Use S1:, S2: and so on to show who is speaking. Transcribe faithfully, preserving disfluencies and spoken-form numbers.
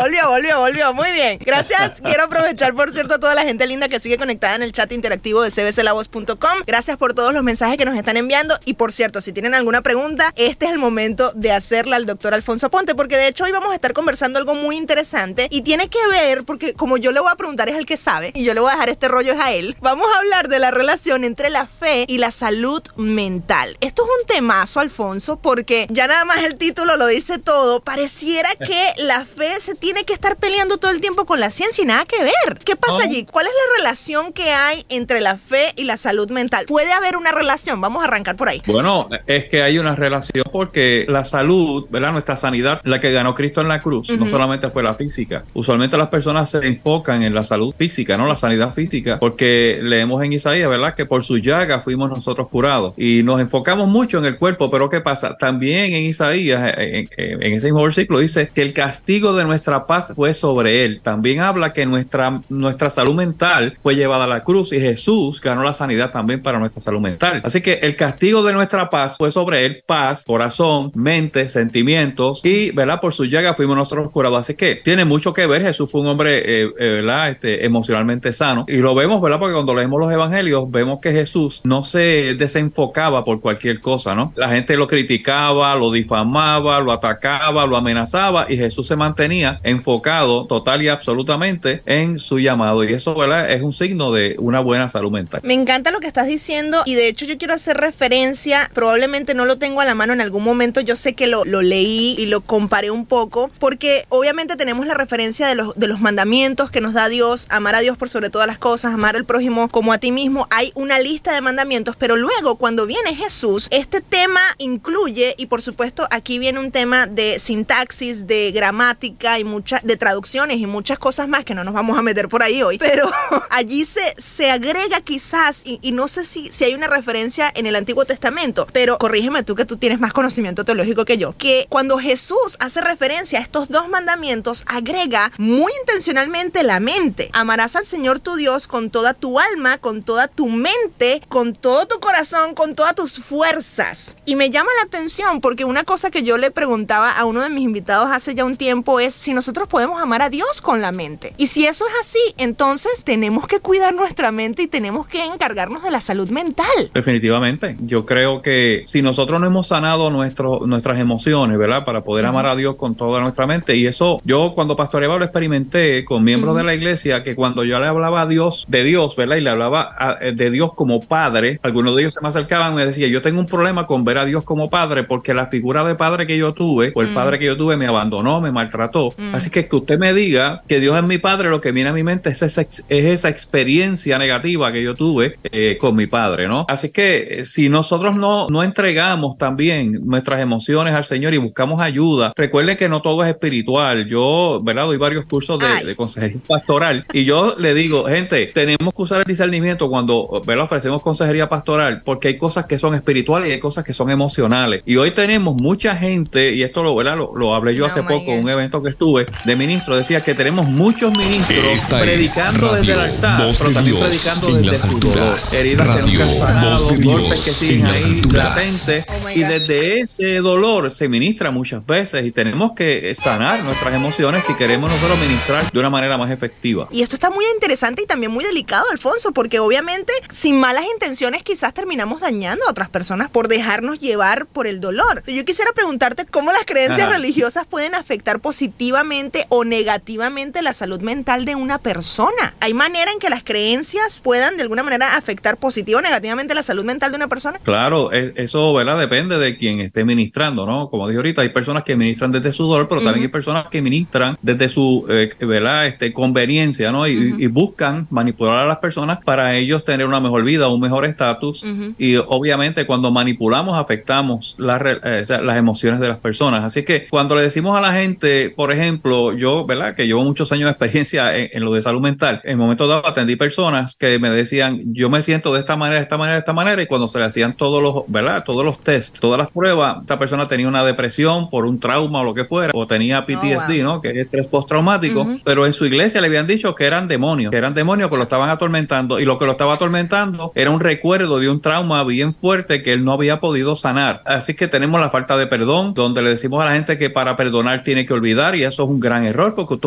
S1: volvió, volvió, volvió. Muy bien. Gracias. Quiero aprovechar, por cierto, a toda la gente linda que sigue conectada en el chat interactivo de c b c la voz punto com. Gracias por todos los mensajes que nos están enviando. Y por cierto, si tienen alguna pregunta, este es el momento de hacerla al doctor Alfonso Aponte, porque de hecho hoy vamos a estar conversando algo muy interesante y tiene que ver, porque como yo le voy a preguntar es el que sabe y yo le voy a dejar este rollo es a él. Vamos a hablar de la relación entre la fe y la salud mental. Esto es un temazo, Alfonso, porque ya nada más el título lo dice todo. Pareciera que la fe se tiene que estar peleando todo el tiempo con la ciencia y nada que ver. ¿Qué pasa
S2: no.
S1: allí? ¿Cuál es la relación que hay entre la fe y la salud mental? ¿Puede haber una relación? Vamos a arrancar por ahí.
S2: Bueno, es que hay una relación porque la salud, ¿verdad? Nuestra sanidad, la que ganó Cristo en la cruz, uh-huh. no solamente fue la física. Usualmente las personas se enfocan en la salud física, ¿no? La sanidad física, porque leemos en Isaías, ¿verdad? Que por su llaga fuimos nosotros curados. Y nos enfocamos mucho en el cuerpo, pero ¿qué pasa? También en Isaías, en, en, en ese mismo versículo, dice que el castigo de nuestra paz fue sobre él. También habla que nuestra, nuestra salud mental fue llevada a la cruz y Jesús ganó la sanidad también para nuestra salud mental. Así que el castigo de nuestra paz fue sobre él, paz, corazón, mente, sentimientos y, ¿verdad? Por su llaga fuimos nosotros curados. Así que tiene mucho que ver. Jesús fue un hombre, eh, eh, ¿verdad? Este, emocionalmente sano. Y lo vemos, ¿verdad? Porque cuando leemos los evangelios, vemos que Jesús no se desenfocaba por cualquier cosa, ¿no? La gente lo criticaba, lo difamaba, lo atacaba, lo amenazaba y Jesús se mantenía enfocado total y absolutamente en su llamado. Y eso, ¿verdad? Es un signo de una buena salud mental.
S1: Me encanta lo que estás diciendo y de hecho yo quiero hacer referencia, probablemente no lo tengo a la mano en algún momento, yo sé que lo, lo leí y lo comparé un poco, porque obviamente tenemos la referencia de los, de los mandamientos que nos da Dios, amar a Dios por sobre todas las cosas, amar al prójimo como a ti mismo. Hay una lista de mandamientos, pero luego cuando viene Jesús, este tema incluye, y por supuesto aquí viene un tema de sintaxis, de gramática y muchas, de traducciones y muchas cosas más que no nos vamos a meter por ahí hoy, pero allí se, se agrega quizás, y, y no sé si, si hay una referencia en el Antiguo Testamento, pero corrígeme tú que tú tienes más conocimiento teológico que yo, que cuando Jesús hace referencia a estos dos mandamientos, agrega muy intencionalmente la mente. Amarás al Señor tu Dios con toda tu alma, con toda tu mente, con todo tu corazón, con todas tus fuerzas. Y me llama la atención porque una cosa que yo le preguntaba a uno de mis invitados hace ya un tiempo es si nosotros podemos amar a Dios con la mente. Y si eso es así, entonces tenemos que cuidar nuestra mente y tenemos que encargarnos de la salud mental.
S2: Definitivamente. Yo creo que si nosotros no hemos sanado nuestro, nuestras emociones, ¿verdad? Para poder uh-huh. amar a Dios con toda nuestra mente. Y eso, yo cuando pastoreaba lo experimenté con miembros uh-huh. de la iglesia, que cuando yo le hablaba a Dios, de Dios, ¿verdad? Y le hablaba a, de Dios como Padre, algunos de ellos se me acercaban y me decían, yo tengo un problema con ver a Dios como Padre, porque la figura de padre que yo tuve, o el uh-huh. padre que yo tuve me abandonó, me maltrató. Uh-huh. Así que que usted me diga que Dios es mi Padre, lo que viene a mi mente es esa, es esa experiencia negativa que yo tuve eh, con mi padre, ¿no? Así que eh, si nosotros no, no entregamos también nuestras emociones al Señor y buscamos ayuda, recuerden que no todo es espiritual. Yo, ¿verdad? Doy varios cursos de, de consejería pastoral y yo le digo, gente, tenemos que usar el discernimiento cuando, ¿verdad? Ofrecemos consejería pastoral, porque hay cosas que son espirituales y hay cosas que son emocionales. Y hoy tenemos mucha gente, y esto lo, ¿verdad? Lo, lo hablé yo oh hace poco en un evento que estuve de ministro, decía que tenemos muchos ministros Esta predicando desde el altar, pero también Dios predicando desde su dolor, heridas que nunca han sanado, golpes que siguen ahí latentes, oh y desde ese dolor se ministra muchas veces y tenemos que sanar nuestras emociones si queremos nosotros ministrar de una manera más efectiva.
S1: Y esto está muy interesante y también muy delicado, Alfonso, porque obviamente sin malas intenciones quizás terminamos dañando a otras personas por dejarnos llevar por el dolor. Yo quisiera preguntarte cómo las creencias Ajá. religiosas pueden afectar positivamente o negativamente la salud mental de una persona. ¿Hay manera en que las creencias puedan de alguna manera afectar positiva o negativamente la salud mental de una persona?
S2: Claro, eso, ¿verdad? Depende de quien esté ministrando, ¿no? Como dije ahorita, hay personas que ministran desde su dolor, pero uh-huh. también hay personas que ministran desde su, eh, ¿verdad? Este, conveniencia, ¿no? Y, uh-huh. y buscan manipular a las personas para ellos tener una mejor vida, un mejor estatus. Uh-huh. Y obviamente cuando manipulamos afectamos las, eh, o sea, las emociones de las personas. Así que cuando le decimos a la gente, por ejemplo, yo, ¿verdad? Que llevo muchos años de experiencia en, en lo de salud mental, en momentos dado atendí personas que me decían, yo me siento de esta manera, de esta manera, de esta manera, y cuando se le hacían todos los, ¿verdad? Todos los tests, todas las pruebas, esta persona tenía una depresión por un trauma o lo que fuera, o tenía P T S D, oh, wow. ¿no? Que es estrés postraumático, uh-huh. pero en su iglesia le habían dicho que eran demonios, que eran demonios que lo estaban atormentando, y lo que lo estaba atormentando era un recuerdo de un trauma bien fuerte que él no había podido sanar. Así que tenemos la falta de perdón, donde le decimos a la gente que para perdonar tiene que olvidar, y eso es un gran error, porque